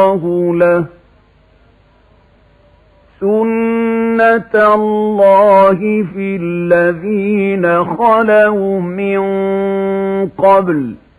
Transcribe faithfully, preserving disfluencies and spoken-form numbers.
له سُنَّةَ اللَّهِ فِي الَّذِينَ خَلَوْا مِن قَبْلُ